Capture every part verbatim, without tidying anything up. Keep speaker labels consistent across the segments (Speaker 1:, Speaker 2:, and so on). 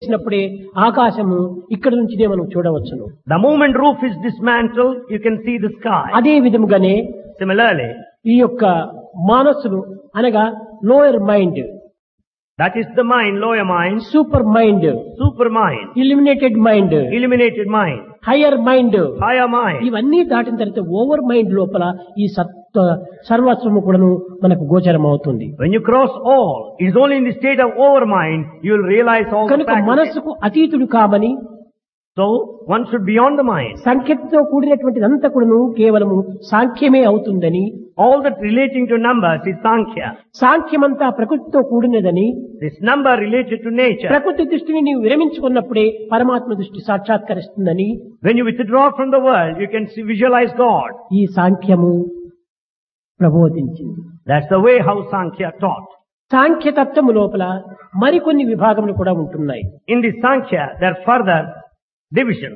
Speaker 1: చేసినప్పుడే ఆకాశము ఇక్కడ నుంచినే మనం చూడవచ్చును.
Speaker 2: The moment roof is dismantled, you can see the sky.
Speaker 1: అదే విధముగానే
Speaker 2: Similarly,
Speaker 1: ఈ యొక్క మనస్సును అనగా lower mind,
Speaker 2: that is the mind, lower mind,
Speaker 1: super mind,
Speaker 2: super mind,
Speaker 1: illuminated mind,
Speaker 2: illuminated mind,
Speaker 1: higher mind,
Speaker 2: higher mind.
Speaker 1: ఇవన్నీ దాటిన తర్వాత over mind లోపల ఈ సత్వ సర్వస్వము కూడాను మనకు గోచరం అవుతుంది.
Speaker 2: When you cross all, it is only in the state of over mind you will realize all the
Speaker 1: కనుక
Speaker 2: faculties.
Speaker 1: మనస్సుకు అతీతుడు కామని
Speaker 2: So, one should be beyond the mind.
Speaker 1: సంఖ్యతో కూడినటువంటి అంతా కూడాను కేవలము సాంఖ్యమే అవుతుందని,
Speaker 2: All that relating to numbers is Sankhya.
Speaker 1: సాంఖ్యమంతా ప్రకృతితో కూడినదని,
Speaker 2: This number related to nature.
Speaker 1: ప్రకృతి దృష్టిని నీవు విరమించుకున్నప్పుడే పరమాత్మ దృష్టి సాక్షాత్కరిస్తుందని
Speaker 2: When you withdraw from the world, you can see, visualize God.
Speaker 1: ఈ సాంఖ్యము ప్రబోధించింది.
Speaker 2: That's the way how Sankhya taught.
Speaker 1: సాంఖ్యతత్వము లోపల మరికొన్ని విభాగములు కూడా ఉంటున్నాయి.
Speaker 2: In the Sankhya, there are further divisions.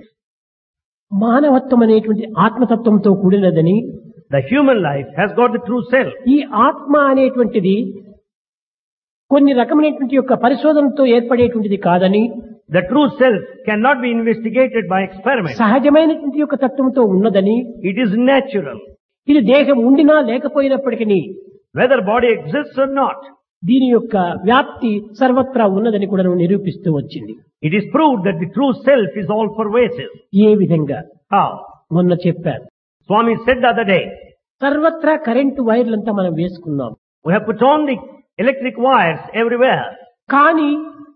Speaker 1: మానవత్వం అనేటువంటి ఆత్మతత్వంతో కూడినదని,
Speaker 2: The human life has got the true self.
Speaker 1: ఈ ఆత్మ అనేటువంటిది కొన్ని రకమైనటువంటి యొక్క పరిశోధనతో ఏర్పడేటువంటిది కాదని,
Speaker 2: The true self cannot be investigated by experiment.
Speaker 1: సహజమైనటువంటి యొక్క తత్వంతో ఉన్నదని,
Speaker 2: It is natural.
Speaker 1: ఇది దేహం ఉండినా లేకపోయినప్పటికీ
Speaker 2: Whether body exists or not,
Speaker 1: దీని యొక్క వ్యాప్తి సర్వత్రా ఉన్నదని కూడా నిరూపిస్తూ వచ్చింది.
Speaker 2: it is proved that the true self is all pervasive.
Speaker 1: ఏ విధంగా
Speaker 2: How?
Speaker 1: మొన్న చెప్పారు,
Speaker 2: Swami said the other day,
Speaker 1: సర్వత్రా కరెంటు వైర్లంతా మనం వేసుకున్నాం.
Speaker 2: we have put on the electric wires everywhere.
Speaker 1: కానీ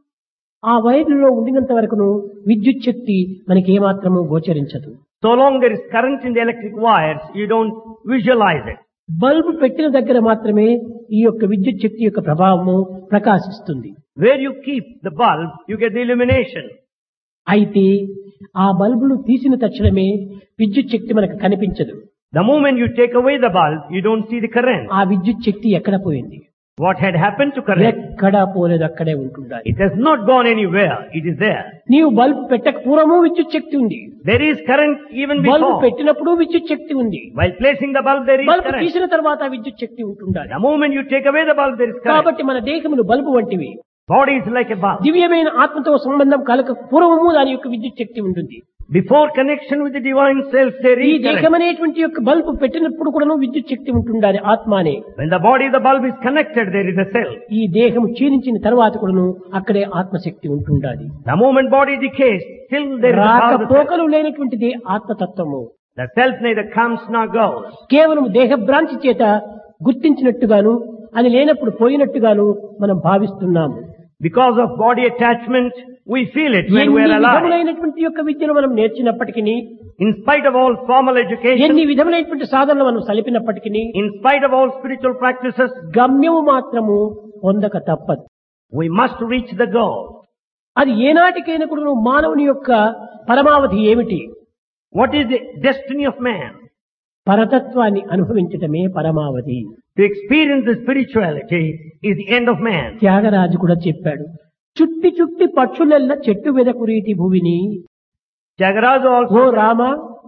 Speaker 1: ఆ వైర్లలో ఉండినంత వరకును విద్యుత్ శక్తి మనకి ఏమాత్రము గోచరించదు.
Speaker 2: So long there is current in the electric wires, you don't visualize it.
Speaker 1: Bulb పెట్టిన దగ్గర మాత్రమే ఈ యొక్క విద్యుత్ శక్తి యొక్క ప్రభావము ప్రకాశిస్తుంది.
Speaker 2: Where you keep the bulb, you get the illumination.
Speaker 1: అయితే ఆ బల్బులు తీసిన తక్షణమే విద్యుత్ శక్తి మనకు కనిపించదు.
Speaker 2: The moment you take away the bulb, you don't see the current.
Speaker 1: ఆ విద్యుత్ శక్తి ఎక్కడ పోయింది?
Speaker 2: What had happened to current?
Speaker 1: ఎక్కడా పోలేదు, అక్కడే ఉంటుండాలి.
Speaker 2: It has not gone anywhere. It is there.
Speaker 1: నీవు బల్బు పెట్టక పూర్వము విద్యుత్ శక్తి ఉంది,
Speaker 2: There is current even
Speaker 1: bulb
Speaker 2: before.
Speaker 1: పెట్టినప్పుడు విద్యుత్ శక్తి ఉంది,
Speaker 2: While placing the bulb, there is
Speaker 1: bulb
Speaker 2: current.
Speaker 1: తీసిన తర్వాత విద్యుత్ శక్తి ఉంటుండాలి.
Speaker 2: The moment you take away the bulb, there is current.
Speaker 1: కాబట్టి మన దేహములు బల్బు వంటివి.
Speaker 2: Body is like a bulb.
Speaker 1: దివ్యమైన ఆత్మతో సంబంధం కలక పూర్వము దాని యొక్క విద్యుత్ శక్తి ఉంటుంది.
Speaker 2: Before connection with the divine self, there
Speaker 1: ఈ
Speaker 2: is current.
Speaker 1: దేహం అనేటువంటి యొక్క బల్బు పెట్టినప్పుడు కూడా విద్యుత్ శక్తి ఉంటుండాలి ఆత్మానే.
Speaker 2: When the body, the bulb is connected, there is a self.
Speaker 1: ఈ దేహం క్షీణించిన తర్వాత కూడాను అక్కడే ఆత్మశక్తి ఉంటుండాలి.
Speaker 2: The moment body decays, still there is a part of the self.
Speaker 1: రాకపోకలు లేనటువంటిది ఆత్మతత్వము.
Speaker 2: The self neither comes nor goes.
Speaker 1: కేవలం దేహభ్రాంతి చేత గుర్తించినట్టుగాను, అది లేనప్పుడు పోయినట్టుగాను మనం భావిస్తున్నాము.
Speaker 2: Because of body attachment, we feel it when we
Speaker 1: ఎన్ని
Speaker 2: are alive.
Speaker 1: విధములైనటువంటి యొక్క విద్యను మనం నేర్చినప్పటికీ,
Speaker 2: In spite of all formal education,
Speaker 1: ఎన్ని విధములైనటువంటి సాధనలు మనం సలిపినప్పటికీ,
Speaker 2: in spite of all spiritual practices,
Speaker 1: గమ్యము మాత్రము పొందక తప్పదు.
Speaker 2: we must reach the goal.
Speaker 1: అది ఏనాటికైనా కూడా మానవుని యొక్క పరమావధి ఏమిటి?
Speaker 2: What is the destiny of man?
Speaker 1: పరతత్వాన్ని అనుభవించటమే పరమావధి.
Speaker 2: To experience the spirituality is the end of man.
Speaker 1: Tyagaraju కూడా చెప్పాడు, చుట్టి చుట్టి పక్షులెల్ల చెట్టు వెదకురీతి భూమిని.
Speaker 2: Tyagaraja
Speaker 1: ఓ
Speaker 2: also said,
Speaker 1: రామ,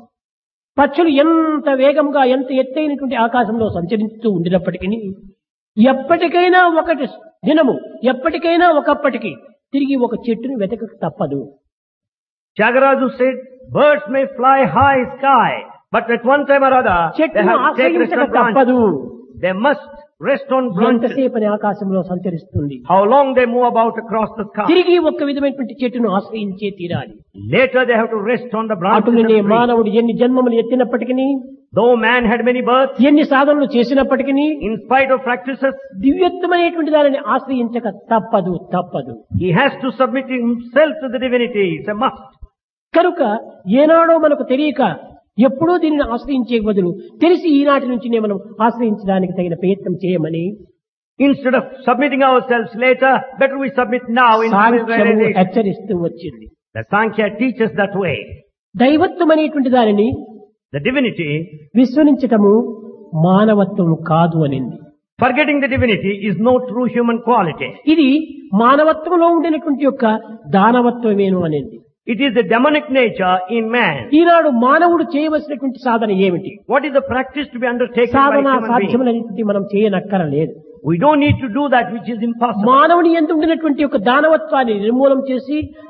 Speaker 1: పక్షులు ఎంత వేగంగా ఎంత ఎత్తైనటువంటి ఆకాశంలో సంచరిస్తూ ఉండినప్పటికీ ఎప్పటికైనా ఒకటి దినము, ఎప్పటికైనా ఒకప్పటికి తిరిగి ఒక చెట్టును వెతక తప్పదు.
Speaker 2: Tyagaraja said, birds may fly high sky, but at one time or other, they
Speaker 1: చెట్టును
Speaker 2: have to take rest
Speaker 1: ఆశ్రయించక
Speaker 2: on branches.
Speaker 1: తప్పదు.
Speaker 2: They must rest on branches.
Speaker 1: ఎంతసేపని ఆకాశంలో సంచరిస్తుంది,
Speaker 2: How long they move about across the sky.
Speaker 1: తిరిగి ఒక్క విధమైనటువంటి చెట్టును ఆశ్రయించే తీరాలి.
Speaker 2: Later they have to rest on the branches of
Speaker 1: అటునే
Speaker 2: the tree.
Speaker 1: మానవుడు ఎన్ని జన్మములు ఎత్తినప్పటికీ,
Speaker 2: Though man had many births,
Speaker 1: ఎన్ని సాధనలు చేసినప్పటికీ
Speaker 2: in spite of practices,
Speaker 1: దివ్యత్వమైనటువంటి దానిని ఆశ్రయించక తప్పదు తప్పదు.
Speaker 2: he has to submit himself to the divinity. It's a must.
Speaker 1: కనుక ఏనాడో మనకు తెలియక ఎప్పుడూ దీనిని ఆశ్రయించే బదులు తెలిసి ఈనాటి నుంచినే మనం ఆశ్రయించడానికి తగిన ప్రయత్నం చేయమని
Speaker 2: Instead of submitting ourselves later, better we submit now in
Speaker 1: సాంఖ్యము
Speaker 2: realization.
Speaker 1: హెచ్చరిస్తూ వచ్చింది.
Speaker 2: The Sankhya teaches that way.
Speaker 1: దైవత్వం అనేటువంటి దానిని
Speaker 2: The divinity,
Speaker 1: విస్మరించటము మానవత్వము కాదు అనింది.
Speaker 2: forgetting the divinity, is no true human quality.
Speaker 1: ఇది మానవత్వంలో ఉండినటువంటి యొక్క దానవత్వమేను అనేది.
Speaker 2: It is the demonic nature in man.
Speaker 1: ఈనాడు మానవుడు చేయవలసినటువంటి సాధన ఏమిటి?
Speaker 2: What is the practice to be undertaken by
Speaker 1: Sadhana
Speaker 2: human being?
Speaker 1: సాధ్యములనేటువంటి మనం చేయనక్కరలేదు.
Speaker 2: We don't need to do that which is impossible.
Speaker 1: మానవుని యందు ఉండినటువంటి యొక్క దానవత్వాన్ని నిర్మూలం చేసి